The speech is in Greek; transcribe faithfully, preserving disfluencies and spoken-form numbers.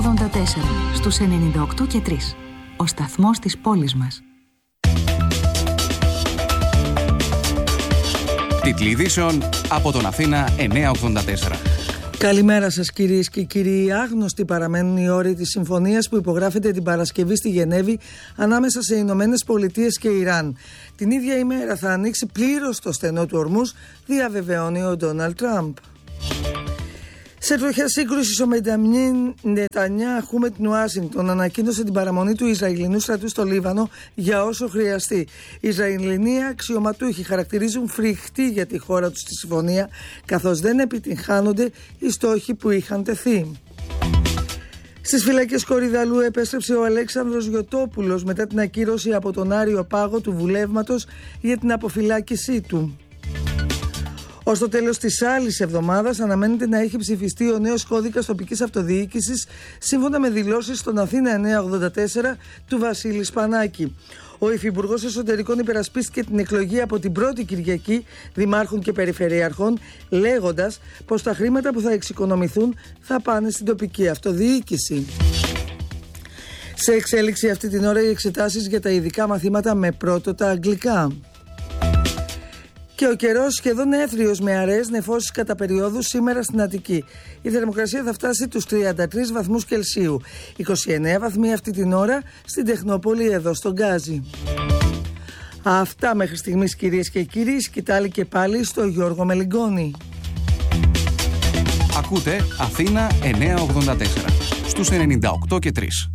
ογδόντα τέσσερα στους ενενήντα οκτώ και τρία. Ο σταθμός της πόλης μας. Τίτλοι ειδήσεων από τον Αθήνα εννιακόσια ογδόντα τέσσερα. Καλημέρα σας κυρίες και κύριοι. Άγνωστοι παραμένουν οι όροι της συμφωνίας που υπογράφεται την Παρασκευή στη Γενέβη ανάμεσα σε Ηνωμένες Πολιτείες και Ιράν. Την ίδια ημέρα θα ανοίξει πλήρως το στενό του Ορμούζ, διαβεβαιώνει ο Ντόναλντ Τραμπ. Σε τροχιά σύγκρουση, ο Μπεντζάμιν Νετανιάχου με την Ουάσιγκτον ανακοίνωσε την παραμονή του Ισραηλινού στρατού στο Λίβανο για όσο χρειαστεί. Οι Ισραηλινοί αξιωματούχοι χαρακτηρίζουν φρικτή για τη χώρα τους τη συμφωνία, καθώς δεν επιτυγχάνονται οι στόχοι που είχαν τεθεί. Στις φυλακές Κορυδαλού επέστρεψε ο Αλέξανδρος Γιωτόπουλος μετά την ακύρωση από τον Άριο Πάγο του βουλεύματος για την αποφυλάκησή του. Ως το τέλος της άλλης εβδομάδας αναμένεται να έχει ψηφιστεί ο νέος κώδικας τοπικής αυτοδιοίκησης, σύμφωνα με δηλώσεις στον Αθήνα εννιακόσια ογδόντα τέσσερα του Βασίλη Σπανάκη. Ο Υφυπουργός Εσωτερικών υπερασπίστηκε την εκλογή από την πρώτη Κυριακή δημάρχων και περιφερειαρχών, λέγοντας πως τα χρήματα που θα εξοικονομηθούν θα πάνε στην τοπική αυτοδιοίκηση. Σε εξέλιξη αυτή την ώρα οι εξετάσεις για τα ειδικά μαθήματα με πρώτο τα αγγλικά. Και ο καιρός σχεδόν έθριος με αραιές νεφώσεις κατά περιόδους σήμερα στην Αττική. Η θερμοκρασία θα φτάσει τους τριάντα τρεις βαθμούς Κελσίου. είκοσι εννέα βαθμοί αυτή την ώρα στην Τεχνόπολη εδώ στον Γκάζι. Αυτά μέχρι στιγμής κυρίες και κύριοι. Σκητάλη και πάλι στο Γιώργο Μελιγκόνη. Ακούτε Αθήνα εννιακόσια ογδόντα τέσσερα στους ενενήντα οκτώ και τρία.